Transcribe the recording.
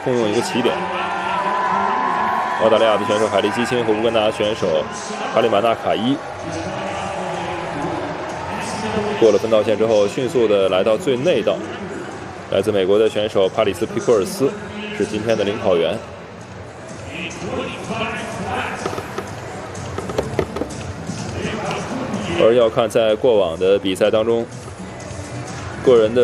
共用一个起点。澳大利亚的选手海利基钦和乌干达选手哈利马纳卡伊过了分道线之后，迅速的来到最内道。来自美国的选手帕里斯皮库尔斯是今天的领跑员。而要看在过往的比赛当中，个人的